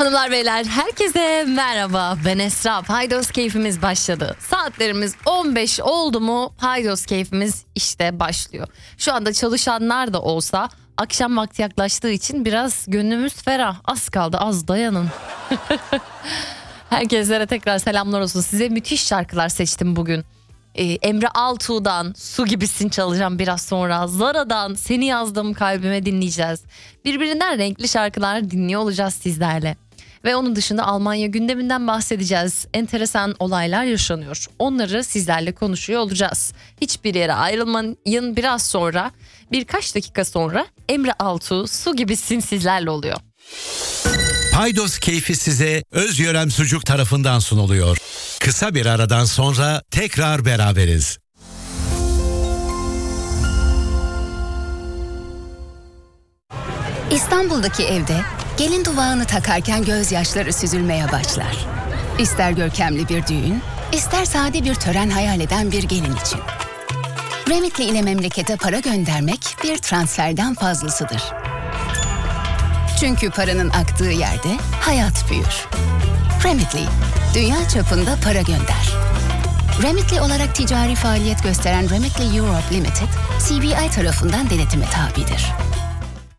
Hanımlar beyler herkese merhaba, ben Esra. Paydos keyfimiz başladı. Saatlerimiz 15 oldu mu Paydos keyfimiz işte başlıyor. Şu anda çalışanlar da olsa akşam vakti yaklaştığı için biraz gönlümüz ferah. Az kaldı, az dayanın. Herkese tekrar selamlar olsun. Size müthiş şarkılar seçtim bugün. Emre Altuğ'dan Su Gibisin çalacağım biraz sonra. Zara'dan Seni Yazdım Kalbime dinleyeceğiz. Birbirinden renkli şarkılar dinliyor olacağız sizlerle. Ve onun dışında Almanya gündeminden bahsedeceğiz. Enteresan olaylar yaşanıyor. Onları sizlerle konuşuyor olacağız. Hiçbir yere ayrılmayın, biraz sonra, birkaç dakika sonra Emre Altuğ Su Gibisin sizlerle oluyor. Paydos keyfi size Özyörem Sucuk tarafından sunuluyor. Kısa bir aradan sonra tekrar beraberiz. İstanbul'daki evde gelin duvağını takarken gözyaşları süzülmeye başlar. İster görkemli bir düğün, ister sade bir tören hayal eden bir gelin için. Remitly ile memlekete para göndermek bir transferden fazlasıdır. Çünkü paranın aktığı yerde hayat büyür. Remitly, dünya çapında para gönder. Remitly olarak ticari faaliyet gösteren Remitly Europe Limited, CBI tarafından denetime tabidir.